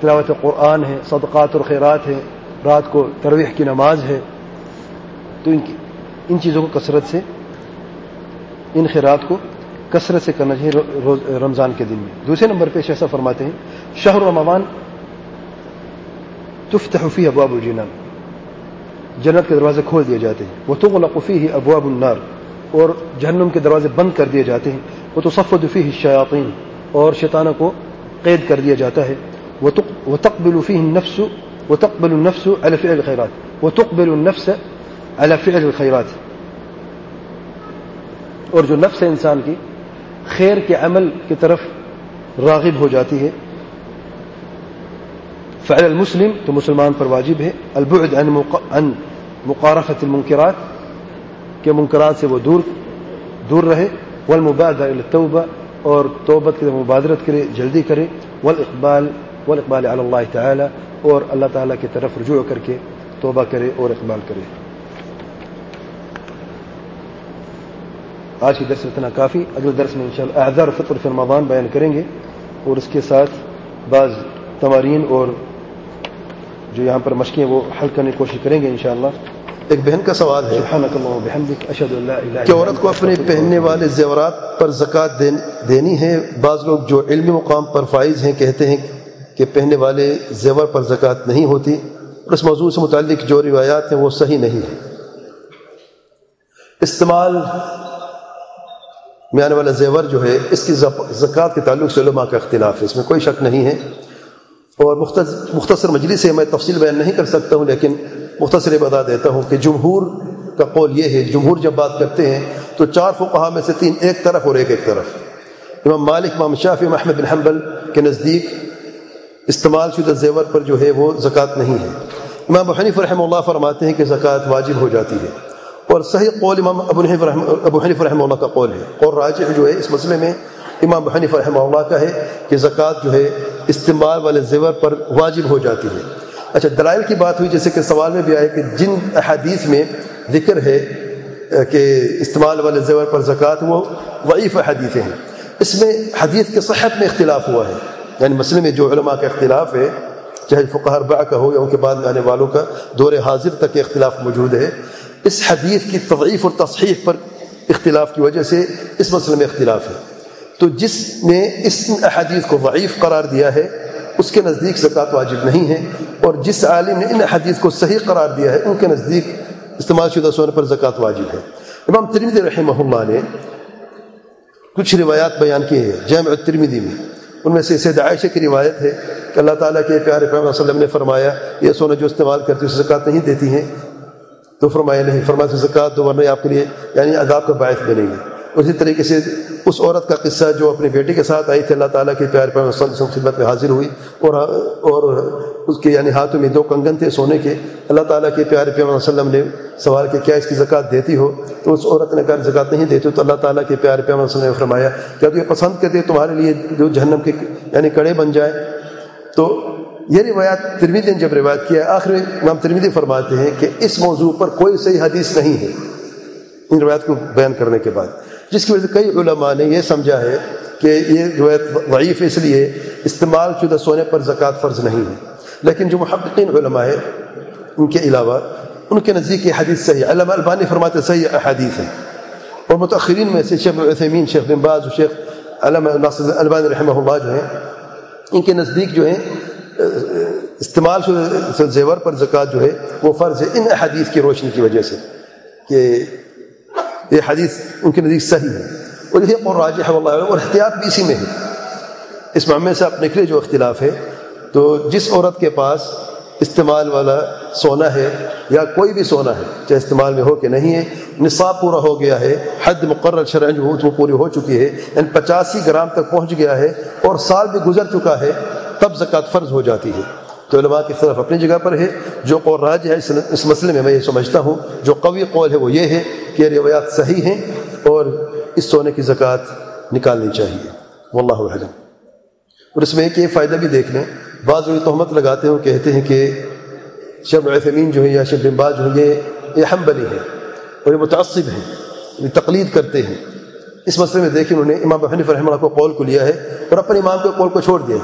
تلاوت قرآن ہے، صدقات اور خیرات ہے، رات کو تراویح کی نماز ہے. تو ان چیزوں کو کثرت سے، ان خیرات کو کثرت سے کرنا چاہیے رمضان کے دن میں. دوسرے نمبر پہ ایسا فرماتے ہیں شہر رمضان تفتح فیہ ابواب الجنان، جنت کے دروازے کھول دیے جاتے ہیں. وتغلق فیہ ابواب النار، اور جہنم کے دروازے بند کر دیے جاتے ہیں. وتصفد فیہ الشیاطین، اور شیطانوں کو قید کر دیا جاتا ہے. وتقبل فیہ النفس، وتقبل النفس على فعل الخيرات، وتقبل النفس على فعل الخيرات، اور جو نفس ہے انسان کی خیر کے عمل کی طرف راغب ہو جاتی ہے. فعل المسلم، تو مسلمان پر واجب ہے البعد عن مقارفة المنکرات، کہ منکرات سے وہ دور رہے. والمبادرة الى التوبة، اور توبت کی مبادرت کرے، جلدی کرے. والاقبال علی اللہ تعالی، اور اللہ تعالیٰ کی طرف رجوع کر کے توبہ کرے اور اقبال کرے. آج کی درس اتنا کافی. اگلے درس میں انشاءاللہ اعذار فطر فی رمضان بیان کریں گے، اور اس کے ساتھ بعض تمارین اور جو یہاں پر مشقیں وہ حل کرنے کی کوشش کریں گے انشاءاللہ. ایک بہن کا سوال ہے سبحانک اللہم وبحمدک اشہد ان لا الہ الا انت، کہ عورت کو اپنے پہننے والے زیورات پر زکوٰۃ دینی ہے. بعض لوگ جو علمی مقام پر فائز ہیں کہتے ہیں کہ پہننے والے زیور پر زکوٰۃ نہیں ہوتی، اور اس موضوع سے متعلق جو روایات ہیں وہ صحیح نہیں ہیں. استعمال میں آنے والا زیور جو ہے اس کی زکوٰۃ کے تعلق سے علماء کا اختلاف ہے، اس میں کوئی شک نہیں ہے. اور مختصر مجلس سے میں تفصیل بیان نہیں کر سکتا ہوں، لیکن مختصر بتا دیتا ہوں کہ جمہور کا قول یہ ہے، جمہور جب بات کرتے ہیں تو 4 فقہا میں سے 3 ایک طرف اور ایک طرف. امام مالک، امام شافعی، امام احمد بن حنبل کے نزدیک استعمال شدہ زیور پر جو ہے وہ زکوٰۃ نہیں ہے. امام ابو حنیفہ رحمہ اللہ فرماتے ہیں کہ زکوٰۃ واجب ہو جاتی ہے، اور صحیح قول امام ابو حنیفہ رحمہ اللہ کا قول ہے. اور راجح جو ہے اس مسئلے میں امام ابو حنیفہ رحمہ اللہ کا ہے کہ زکوٰۃ جو ہے استعمال والے زیور پر واجب ہو جاتی ہے. اچھا، دلائل کی بات ہوئی، جیسے کہ سوال میں بھی آئے کہ جن احادیث میں ذکر ہے کہ استعمال والے زیور پر زکوٰۃ وہ ضعیف حدیثیں ہیں. اس میں حدیث کے صحت میں اختلاف ہوا ہے، یعنی مسئلے میں جو علماء کا اختلاف ہے، چاہے فقہاء اربعہ کا ہو یا ان کے بعد میں آنے والوں کا، دور حاضر تک اختلاف موجود ہے. اس حدیث کی تضعیف اور تصحیح پر اختلاف کی وجہ سے اس مسئلے میں اختلاف ہے. تو جس نے اس احادیث کو ضعیف قرار دیا ہے اس کے نزدیک زکوٰۃ واجب نہیں ہے، اور جس عالم نے ان حدیث کو صحیح قرار دیا ہے ان کے نزدیک استعمال شدہ سونے پر زکوٰۃ واجب ہے. امام ترمذی رحمہ اللہ نے کچھ روایات بیان کی ہیں جامع الترمذی میں. ان میں سے سیدہ عائشہ کی روایت ہے کہ اللہ تعالیٰ کے پیارے پیغمبر صلی اللہ علیہ وسلم نے فرمایا یہ سونا جو استعمال کرتی ہے اسے زکوٰۃ نہیں دیتی ہیں، تو فرمایا نہیں، فرمایا زکوٰۃ دو ورنہ آپ کے لیے یعنی عذاب کا باعث بنے گی. اسی طریقے سے اس عورت کا قصہ جو اپنی بیٹی کے ساتھ آئی تھی، اللہ تعالیٰ کے پیارے پیغمبر صلی اللہ علیہ وسلم خدمت میں حاضر ہوئی، اور اس کے یعنی ہاتھوں میں 2 کنگن تھے سونے کے. اللہ تعالیٰ کے پیارے پیغمبر صلی اللہ علیہ وسلم نے سوال کیا کیا اس کی زکوٰۃ دیتی ہو؟ تو اس عورت نے کہا زکوٰۃ نہیں دیتی. تو اللہ تعالیٰ کے پیارے پیغمبر صلی اللہ علیہ وسلم نے فرمایا کیا تو یہ پسند کرتے تمہارے لیے جو جہنم کے یعنی کڑے بن جائے؟ تو یہ روایات ترمذی نے جب روایت کیا، آخر امام ترمذی فرماتے ہیں کہ اس موضوع پر کوئی صحیح حدیث نہیں ہے ان روایات کو بیان کرنے کے بعد، جس کی وجہ سے کئی علماء نے یہ سمجھا ہے کہ یہ روایت ضعیف ہے، اس لیے استعمال شدہ سونے پر زکوٰۃ فرض نہیں ہے. لیکن جو محققین علماء ہیں ان کے علاوہ ان کے نزدیک یہ حدیث صحیح ہے. علامہ البانی فرماتے صحیح احادیث ہیں، اور متأخرین میں سے شیخ عثیمین، شیخ بن باز اور شیخ علامہ ناصر البانی رحمہ اللہ جو ہیں ان کے نزدیک جو ہیں استعمال شدہ زیور پر زکوٰۃ جو ہے وہ فرض ہے ان احادیث کی روشنی کی وجہ سے کہ یہ حدیث ان کے نزدیک صحیح ہے. اور یہ قول راجح ہے واللہ اعلم، اور احتیاط بھی اسی میں ہے. اس معاملے سے آپ نکلے جو اختلاف ہے، تو جس عورت کے پاس استعمال والا سونا ہے یا کوئی بھی سونا ہے چاہے استعمال میں ہو کہ نہیں ہے، نصاب پورا ہو گیا ہے، حد مقرر شرعاً جو وہ پوری ہو چکی ہے، یعنی 85 گرام تک پہنچ گیا ہے اور سال بھی گزر چکا ہے، تب زکوٰۃ فرض ہو جاتی ہے. تو علماء کی طرف اپنی جگہ پر ہے. جو قول راجح ہے اس مسئلے میں یہ سمجھتا ہوں جو قوی قول ہے وہ یہ ہے کہ روایات صحیح ہیں اور اس سونے کی زکوٰۃ نکالنی چاہیے. واللہ اعلم. اور اس میں ایک یہ فائدہ بھی دیکھ لیں، بعض لوگ تہمت لگاتے ہیں، کہتے ہیں کہ شیخ عثیمین جو ہے یا شیخ بن باز جو ہے یہ حنبلی ہے اور یہ متعصب ہیں، یہ تقلید کرتے ہیں. اس مسئلے میں دیکھیں انہوں نے امام ابو حنیفہ رحمہ اللہ کو قول کو لیا ہے اور اپنے امام کے قول کو چھوڑ دیا.